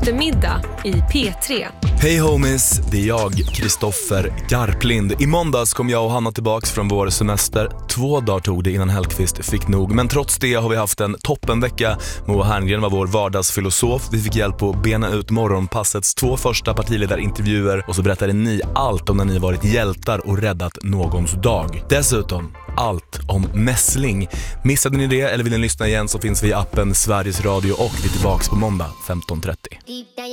eftermiddag i P3. Hej homies, det är jag, Kristoffer Garplind. I måndags kom jag och Hanna tillbaks från vår semester. 2 dagar tog det innan Hellqvist fick nog. Men trots det har vi haft en toppenvecka. Moa Herngren var vår vardagsfilosof. Vi fick hjälp att bena ut morgonpassets 2 första partiledarintervjuer. Och så berättade ni allt om när ni varit hjältar och räddat någons dag. Dessutom allt om mässling. Missade ni det eller vill ni lyssna igen så finns vi i appen Sveriges Radio och vi är tillbaks på måndag 15:30.